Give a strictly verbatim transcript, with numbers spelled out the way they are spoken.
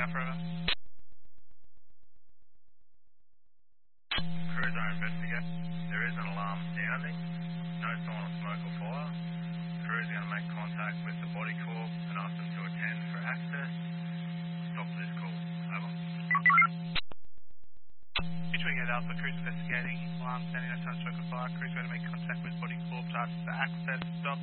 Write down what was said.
forever. Crews are investigating. There is an alarm sounding. No sign of smoke or fire. Crews are going to make contact with the body corp and ask them to attend for access. Stop this call. Over. Between eight Alpha, crews investigating. Alarm standing outside smoke or fire. Crews going to make contact with body corp to ask for access. Stop.